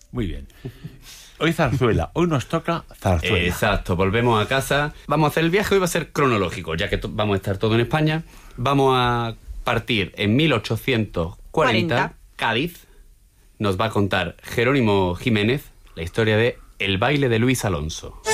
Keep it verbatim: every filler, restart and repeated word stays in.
Muy bien. Hoy zarzuela, hoy nos toca zarzuela. Exacto, volvemos a casa. Vamos a hacer el viaje, hoy va a ser cronológico, ya que to- vamos a estar todo en España. Vamos a partir en mil ochocientos cuarenta, cuarenta. Cádiz. Nos va a contar Jerónimo Jiménez la historia de El baile de Luis Alonso.